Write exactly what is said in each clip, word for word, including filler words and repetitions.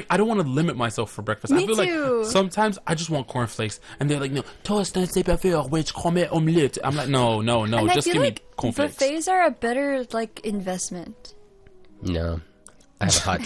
I don't want to limit myself for breakfast. Me I feel too. like sometimes I just want cornflakes, and they're like, no, toast and c'est parfait, which cromet omelette. I'm like, no, no, no, And just I feel give like me cornflakes. buffets are a better like investment. No. I have a hot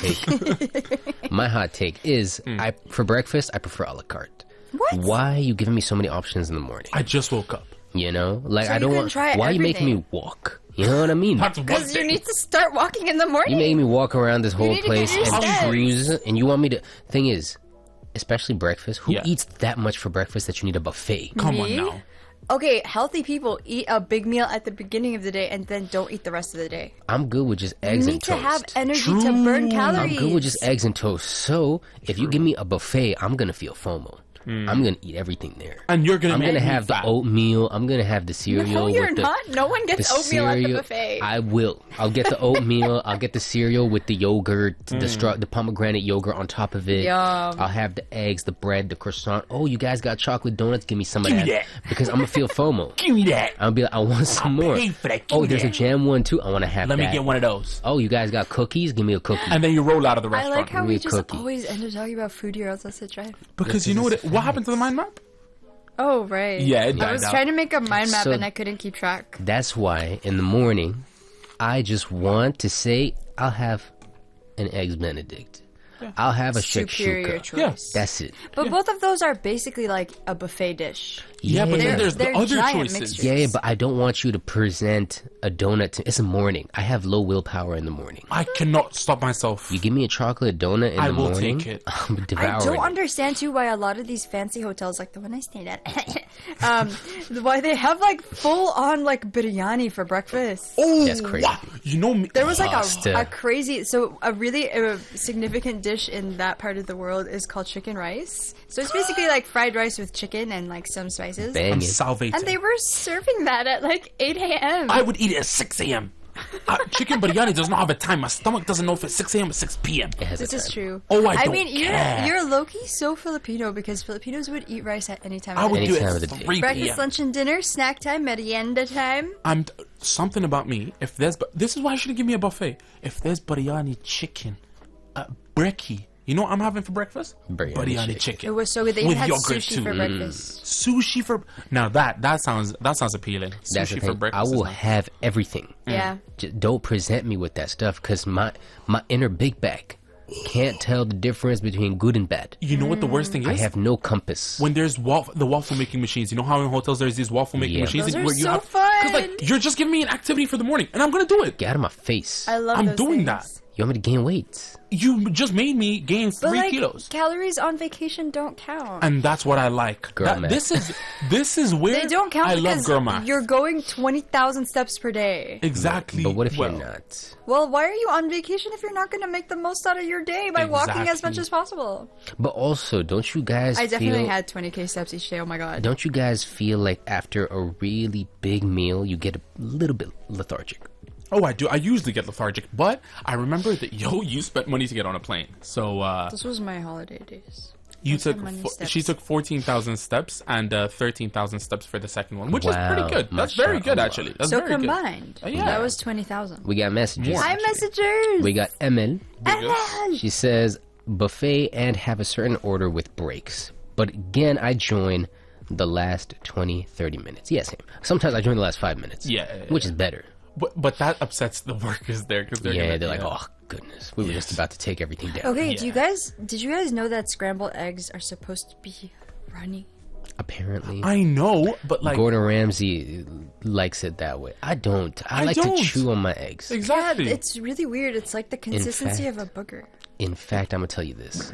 take. My hot take is, Mm. I for breakfast, I prefer a la carte. What? Why are you giving me so many options in the morning? I just woke up. You know? Like, So I you don't can want... try Why are you making everything. me walk? You know what I mean? That's one Because you thing. need to start walking in the morning. You make me walk around this whole need to get place your and steps. cruise, and you want me to... Thing is, especially breakfast, who Yeah. eats that much for breakfast that you need a buffet? Come on Me? now. Okay, healthy people eat a big meal at the beginning of the day and then don't eat the rest of the day. I'm good with just You eggs need and to toast. have energy to burn calories. I'm good with just eggs and toast. So, if you give me a buffet, I'm gonna feel FOMO. I'm gonna eat everything there. And you're gonna I'm make gonna me have the fat. oatmeal. I'm gonna have the cereal. No, you're with the, not. No one gets the oatmeal at the cereal. buffet. I will. I'll get the oatmeal. I'll get the cereal with the yogurt, the straw, the pomegranate yogurt on top of it. Yum. I'll have the eggs, the bread, the croissant. Oh, you guys got chocolate donuts? Give me some Give of me that. that. Because I'm gonna feel FOMO. Give me that. I'll be like, I want some more. pay for that. Give Oh, me there's that. a jam one too. I want to have Let that. me get one of those. Oh, you guys got cookies? Give me a cookie. And then you roll out of the I restaurant. like how Give we me a just cookie. always end up talking about food here on Sunset Drive. because This you know is what? It, what happened to the mind map? Oh, right. Yeah, it I died was out. trying to make a mind map So- and I couldn't keep track. That's why in the morning, I just want to say I'll have an eggs Benedict. I'll have a Superior shakshuka. choice. That's it. But both of those are basically like a buffet dish. Yeah, but Yeah. then there's the They're other giant choices. mixtures. Yeah, yeah, but I don't want you to present a donut to... It's a morning. I have low willpower in the morning. I cannot stop myself. You give me a chocolate donut in I the will morning, take it. I'm I devouring don't it. understand too why a lot of these fancy hotels, like the one I stayed at, um, why they have like full on like biryani for breakfast. Oh, That's crazy. wow. You know me. There was like Pasta. a, a crazy, so a really uh, significant dish in that part of the world is called chicken rice. So it's basically like fried rice with chicken and like some spices. I'm Banging. salivating. And they were serving that at like eight a.m. I would eat it at six a.m. Uh, chicken biryani does not have a time. My stomach doesn't know if it's six a.m. or six p.m. It has a This is time. true. Oh, I I don't mean, you're care. you're low-key so Filipino because Filipinos would eat rice at any time. I of would the do day. it time at of the day. three Breakfast, p.m. lunch, and dinner, snack time, merienda time. I'm something about me. If there's, this is why you shouldn't give me a buffet. If there's biryani chicken, uh, brekkie. You know what I'm having for breakfast? Biryani chicken. chicken. It was so good. They even With had yogurt sushi too. for Mm. breakfast. Sushi for now that that sounds that sounds appealing. That's the Sushi for thing. I breakfast. is will nice. have everything. Yeah. Just don't present me with that stuff because my my inner big bag can't tell the difference between good and bad. You know what the worst thing is? I have no compass. When there's waffle, the waffle making machines. You know how in hotels there's these waffle making Yeah. machines Those are where you so have fun. like you're just giving me an activity for the morning and I'm gonna do it. Get out of my face. I love I'm those doing things. that. You want me to gain weight? You just made me gain But three like, kilos, calories on vacation don't count. and that's what I like. Girl That- math. this is this is where They don't count I love because girl math. you're going twenty thousand steps per day. Exactly. But what if well, you're not? Well, why are you on vacation if you're not going to make the most out of your day by walking as much Exactly. as possible? But also, don't you guys I definitely feel? had twenty K steps each day. Oh my god. Don't you guys feel like after a really big meal, you get a little bit lethargic? Oh, I do. I usually get lethargic, but I remember that yo, you spent money to get on a plane, so uh, This was my holiday days. you What's the took. money Fo- steps? she took fourteen thousand steps and uh, thirteen thousand steps for the second one, which is Wow, pretty good. That's very good, mashallah. actually. That's So very combined, Uh, yeah. that was twenty thousand. We got messages. More. Hi, messengers. We got Emil. Ellen! She says buffet and have a certain order with breaks. But again, I join the last twenty, thirty minutes. Yes, same. Sometimes I join the last five minutes. Yeah, yeah, yeah. Which is better. But but that upsets the workers there because they're yeah, gonna, they're like, yeah. oh goodness, we were just about to take everything down. Okay, do you Yeah. guys did you guys know that scrambled eggs are supposed to be runny? Apparently, I know, but like Gordon Ramsay likes it that way. I don't. I, I like don't. to chew on my eggs. exactly. Yeah, it's really weird. It's like the consistency fact- of a booger. In fact, I'm gonna tell you this.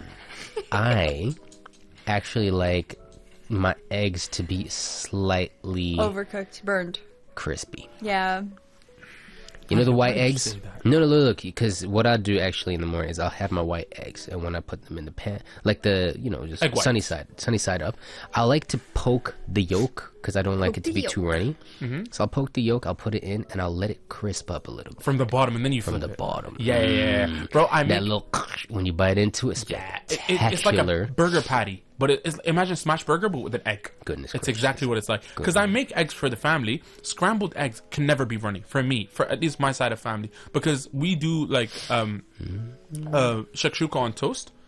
I actually like my eggs to be slightly Overcooked, burned. crispy. Yeah. You know the white did you eggs? say that? No, no, look, because what I do actually in the morning is I'll have my white eggs, and when I put them in the pan, like the, you know, just Egg whites. sunny side, sunny side up, I like to poke the yolk because I don't like Poke it to the be too yolk. runny. Mm-hmm. So I'll poke the yolk, I'll put it in, and I'll let it crisp up a little bit from the bottom, and then you from flip the it. bottom. Yeah, yeah, yeah, yeah. Bro, I That make little when you bite into it, yeah, it, spectacular. it, it's like a burger patty, but it, it's, imagine smash burger but with an egg. Goodness it's gracious. exactly what it's like. Because I make eggs for the family. Scrambled eggs can never be runny for me, for at least my side of family, because we do like um, uh, shakshuka on toast.